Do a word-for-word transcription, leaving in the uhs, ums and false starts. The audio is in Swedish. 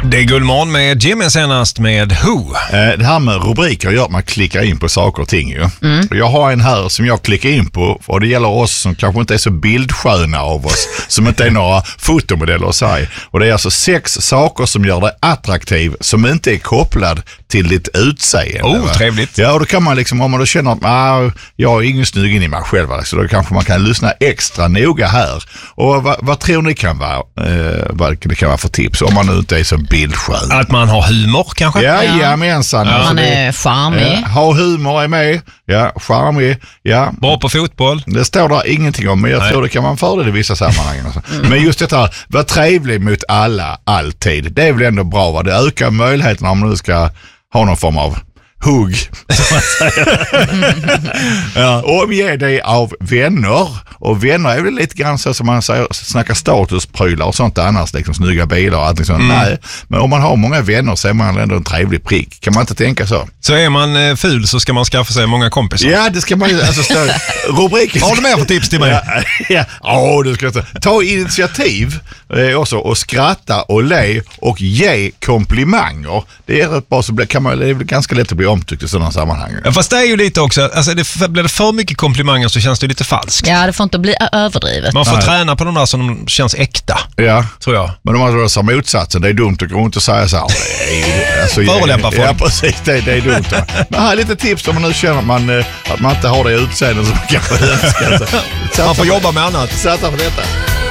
Det är Guldmorgon med Jimmy senast med Who. Det här med rubriker gör att man klickar in på saker och ting. Ju. Mm. Jag har en här som jag klickar in på och det gäller oss som kanske inte är så bildsköna av oss, som inte är några fotomodeller sig. Och det är alltså sex saker som gör dig attraktiv som inte är kopplad till ditt utseende. Oh, va? Trevligt. Ja, och då kan man liksom, om man då känner att ah, jag är ingen snygg in i mig själv, så då kanske man kan lyssna extra noga här. Och vad, vad tror ni kan vara, eh, vad det kan vara för tips om man nu inte är så bildskön? Att man har humor kanske? Ja, ja. Jamensan. Ja. Alltså, man är charmig. Ja, ha humor är med. Ja, charmig. Ja. Bra på fotboll. Det står där ingenting om, men jag Nej. tror det kan vara en fördel i vissa sammanhang. Alltså. Mm. Men just det här, var trevlig mot alla, alltid. Det är väl ändå bra, va? Det ökar möjligheterna om man nu ska ha någon form av hugg, som man säger. Ja. Omge dig av vänner. Och vänner är väl lite grann så som man säger, snackar statusprylar och sånt annars, liksom snygga bilar och allt sånt. Mm. Nej, men om man har många vänner så är man ändå en trevlig prick. Kan man inte tänka så? Så är man eh, ful så ska man skaffa sig många kompisar. Ja, det ska man ju. Alltså, stå, rubriken. Har du mer för tips till mig? Ja, ja. Oh, du ska ta, ta initiativ eh, också och skratta och le och ge komplimanger. Det är rätt bra, så kan man, det är ganska lätt att bli omtyckt i sådana sammanhang. Ja, fast det är ju lite också, alltså det, blir det för mycket komplimanger så känns det lite falskt. Ja, det får inte bli överdrivet. Man får Nej. träna på de där som de känns äkta. Ja, tror jag. Men om man då sa motsatsen, det är dumt att gå runt och säga så här. Alltså, förolämpa folk. Ja, precis, det, det är dumt. Ja. Men här är lite tips om man nu känner att man, att man inte har det utseendet som man kanske önskar. Man får jobba med annat. Satsa på detta.